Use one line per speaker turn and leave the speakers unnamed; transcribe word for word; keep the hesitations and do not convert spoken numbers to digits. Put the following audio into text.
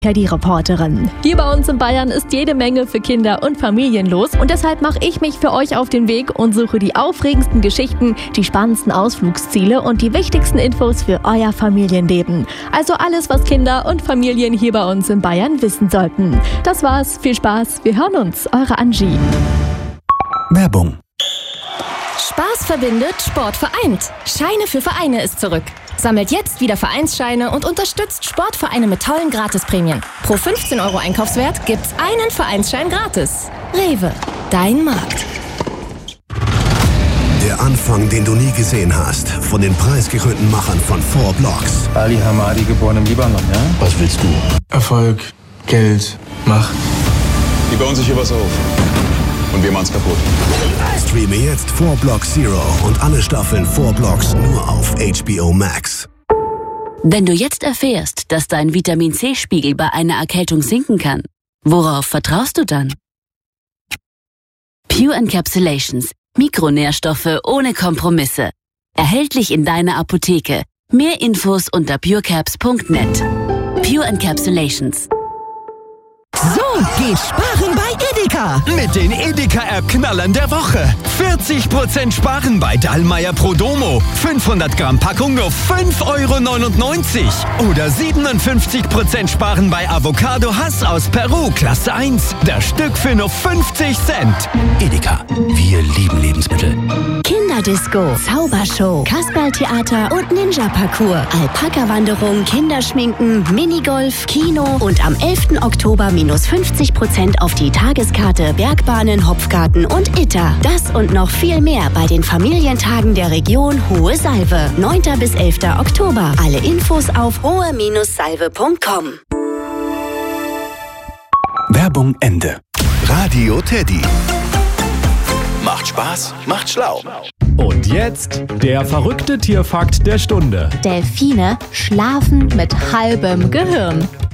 Die Reporterin. Hier bei uns in Bayern ist jede Menge für Kinder und Familien los und deshalb mache ich mich für euch auf den Weg und suche die aufregendsten Geschichten, die spannendsten Ausflugsziele und die wichtigsten Infos für euer Familienleben. Also alles, was Kinder und Familien hier bei uns in Bayern wissen sollten. Das war's, viel Spaß, wir hören uns, eure Angie.
Werbung.
Spaß verbindet, Sport vereint. Scheine für Vereine ist zurück. Sammelt jetzt wieder Vereinsscheine und unterstützt Sportvereine mit tollen Gratisprämien. Pro fünfzehn Euro Einkaufswert gibt's einen Vereinsschein gratis. Rewe, dein Markt.
Der Anfang, den du nie gesehen hast, von den preisgekrönten Machern von Four Blocks.
Ali Hamadi, geboren im Libanon, ja?
Was willst du?
Erfolg, Geld, Macht.
Die bauen sich hier was auf. Und wir machen's kaputt.
Streame jetzt Four Blocks Zero und alle Staffeln Four Blocks nur auf H B O Max.
Wenn du jetzt erfährst, dass dein Vitamin-C-Spiegel bei einer Erkältung sinken kann, worauf vertraust du dann? Pure Encapsulations. Mikronährstoffe ohne Kompromisse. Erhältlich in deiner Apotheke. Mehr Infos unter purecaps punkt net. Pure Encapsulations.
So geht Sparen bei Edeka. Mit den Edeka-App-Knallern der Woche. vierzig Prozent Sparen bei Dallmayr Prodomo. fünfhundert Gramm Packung nur fünf Euro neunundneunzig. Oder siebenundfünfzig Prozent Sparen bei Avocado Hass aus Peru, Klasse eins. Das Stück für nur fünfzig Cent.
Edeka, wir lieben Lebensmittel.
Kinderdisco, Zaubershow, Kasperltheater und Ninja-Parcours, Alpaka-Wanderung, Kinderschminken, Minigolf, Kino und am elften Oktober minus fünfzig Prozent auf die Tageskarte Bergbahnen, Hopfgarten und Itter. Das und noch viel mehr bei den Familientagen der Region Hohe Salve. neunten bis elften Oktober. Alle Infos auf hohe Salve punkt com.
Werbung Ende. Radio Teddy. Macht Spaß, macht schlau.
Und jetzt der verrückte Tierfakt der Stunde.
Delfine schlafen mit halbem Gehirn.